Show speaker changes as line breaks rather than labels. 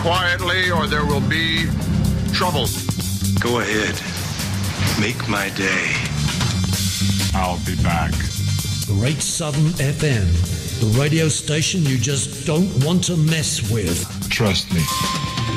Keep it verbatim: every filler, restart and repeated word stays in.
quietly or there will be trouble.
Go ahead. Make my day.
I'll be back.
Great Southern F M, the radio station you just don't want to mess with.
Trust me.